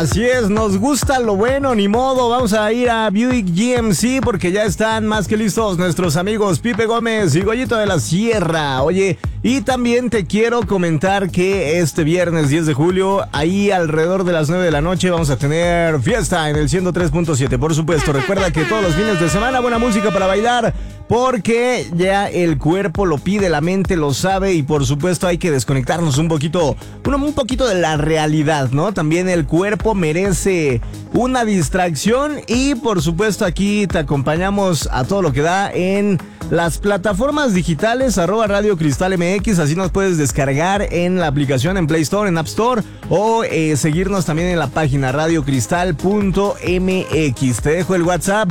Así es, nos gusta lo bueno, ni modo. Vamos a ir a Buick GMC porque ya están más que listos nuestros amigos Pipe Gómez y Goyito de la Sierra. Oye, y también te quiero comentar que este viernes 10 de julio, ahí alrededor de las 9 de la noche, vamos a tener fiesta en el 103.7. Por supuesto, recuerda que todos los fines de semana buena música para bailar, porque ya el cuerpo lo pide, la mente lo sabe y por supuesto hay que desconectarnos un poquito de la realidad, ¿no? También el cuerpo merece una distracción y por supuesto aquí te acompañamos a todo lo que da en las plataformas digitales @Radio Cristal MX, así nos puedes descargar en la aplicación en Play Store, en App Store o seguirnos también en la página radiocristal.mx. Te dejo el WhatsApp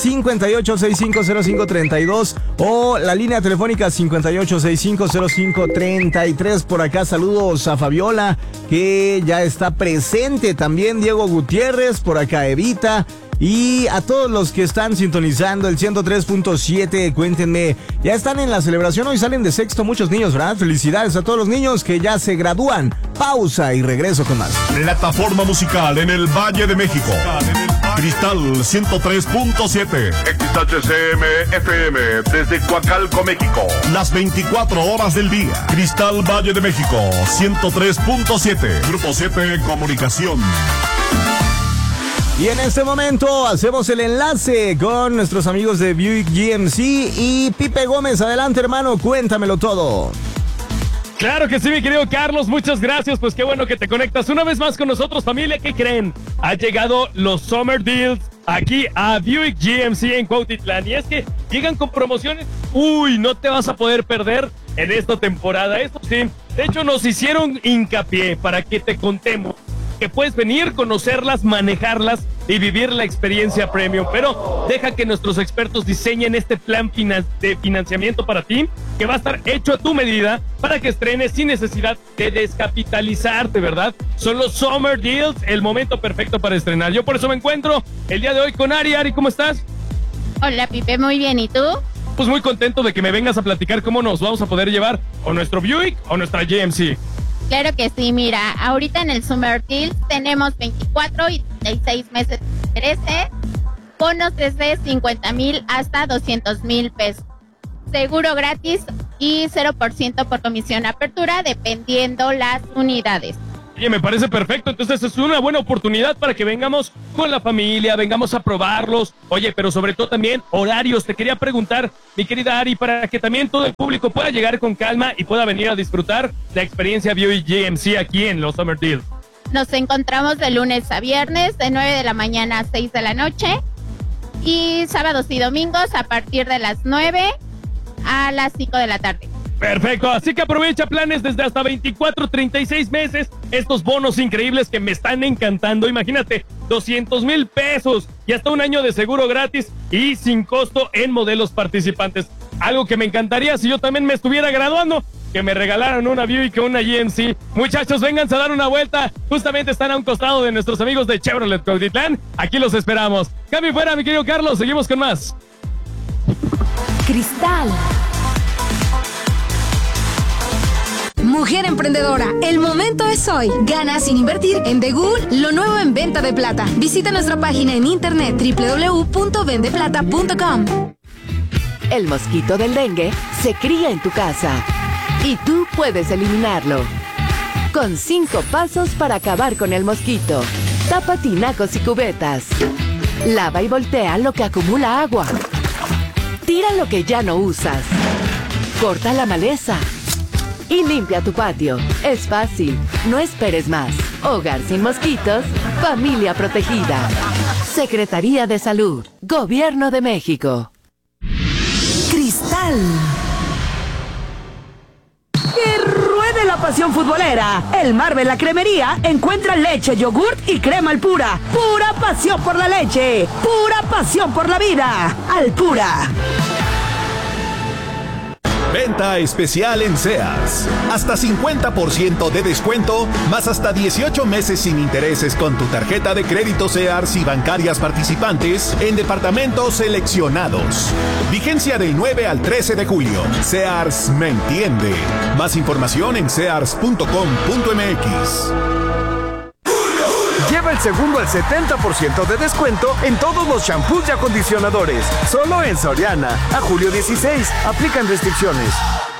58650532 o la línea telefónica 58650533. Por acá saludos a Fabiola, que ya está presente, también Diego Gutiérrez, por acá Evita. Y a todos los que están sintonizando el 103.7, cuéntenme, ¿ya están en la celebración? Hoy salen de sexto muchos niños, ¿verdad? Felicidades a todos los niños que ya se gradúan. Pausa y regreso con más. Plataforma musical en el Valle de México. Cristal 103.7. XHCM FM desde Coacalco, México. Las 24 horas del día. Cristal Valle de México 103.7. Grupo 7 Comunicación. Y en este momento hacemos el enlace con nuestros amigos de Buick GMC y Pipe Gómez. Adelante, hermano, cuéntamelo todo. Claro que sí, mi querido Carlos, muchas gracias. Pues qué bueno que te conectas una vez más con nosotros, familia. ¿Qué creen? Ha llegado los Summer Deals aquí a Buick GMC en Cuautitlán. Y es que llegan con promociones. Uy, no te vas a poder perder en esta temporada. Eso sí, de hecho nos hicieron hincapié para que te contemos que puedes venir, conocerlas, manejarlas y vivir la experiencia premium. Pero deja que nuestros expertos diseñen este plan de financiamiento para ti, que va a estar hecho a tu medida para que estrenes sin necesidad de descapitalizarte, ¿verdad? Son los Summer Deals, el momento perfecto para estrenar. Yo por eso me encuentro el día de hoy con Ari. Ari, ¿cómo estás? Hola, Pipe, muy bien, ¿y tú? Pues muy contento de que me vengas a platicar cómo nos vamos a poder llevar o nuestro Buick o nuestra GMC. Claro que sí, mira, ahorita en el Summer Deals tenemos 24 y 36 meses de intereses, bonos desde 50,000 hasta 200,000 pesos, seguro gratis y 0% por comisión apertura dependiendo las unidades. Oye, me parece perfecto, entonces es una buena oportunidad para que vengamos con la familia, vengamos a probarlos. Oye, pero sobre todo también horarios. Te quería preguntar, mi querida Ari, para que también todo el público pueda llegar con calma y pueda venir a disfrutar la experiencia Buick GMC aquí en los Summer Deals. Nos encontramos de lunes a viernes de 9 de la mañana a 6 de la noche y sábados y domingos a partir de las 9 a las 5 de la tarde. Perfecto, así que aprovecha planes desde hasta 24, 36 meses, estos bonos increíbles que me están encantando. Imagínate, 200,000 pesos y hasta un año de seguro gratis y sin costo en modelos participantes. Algo que me encantaría si yo también me estuviera graduando, que me regalaran una Buick o una GMC. Muchachos, vénganse a dar una vuelta. Justamente están a un costado de nuestros amigos de Chevrolet Cuautitlán. Aquí los esperamos. Cambio fuera, mi querido Carlos, seguimos con más. Cristal. Mujer emprendedora, el momento es hoy. Gana sin invertir en Begul, lo nuevo en venta de plata. Visita nuestra página en internet www.vendeplata.com. El mosquito del dengue se cría en tu casa y tú puedes eliminarlo. Con 5 pasos para acabar con el mosquito. Tapa tinacos y cubetas. Lava y voltea lo que acumula agua. Tira lo que ya no usas. Corta la maleza. Y limpia tu patio. Es fácil, no esperes más. Hogar sin mosquitos, familia protegida. Secretaría de Salud, Gobierno de México. Cristal. ¡Que ruede la pasión futbolera! El Marvel La Cremería encuentra leche, yogurt y crema Alpura. ¡Pura pasión por la leche! ¡Pura pasión por la vida! Alpura. Venta especial en Sears. Hasta 50% de descuento, más hasta 18 meses sin intereses con tu tarjeta de crédito Sears y bancarias participantes en departamentos seleccionados. Vigencia del 9 al 13 de julio. Sears me entiende. Más información en sears.com.mx. Lleva el segundo al 70% de descuento en todos los shampoos y acondicionadores. Solo en Soriana. A julio 16. Aplican restricciones.